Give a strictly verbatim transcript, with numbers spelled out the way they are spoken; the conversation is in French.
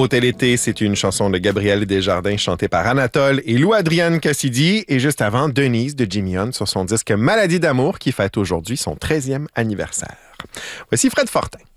Hôtel été, c'est une chanson de Gabriel Desjardins chantée par Anatole et Lou-Adrienne Cassidy. Et juste avant, Denise de Jimmy Hunt sur son disque Maladie d'amour qui fête aujourd'hui son treizième anniversaire. Voici Fred Fortin.